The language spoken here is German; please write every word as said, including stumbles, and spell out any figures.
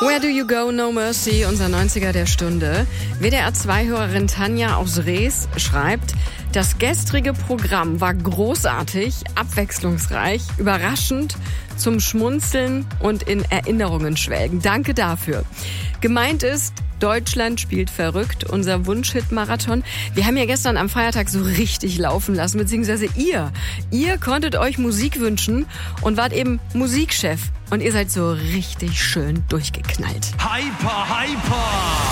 Where do you go, no mercy, unser neunziger der Stunde. W D R zwei Hörerin Tanja aus Rees schreibt, das gestrige Programm war großartig, abwechslungsreich, überraschend, zum Schmunzeln und in Erinnerungen schwelgen. Danke dafür. Gemeint ist, Deutschland spielt verrückt, unser Wunschhit-Marathon. Wir haben ja gestern am Feiertag so richtig laufen lassen, beziehungsweise ihr. Ihr konntet euch Musik wünschen und wart eben Musikchef. Und ihr seid so richtig schön durchgeknallt. Hyper, hyper!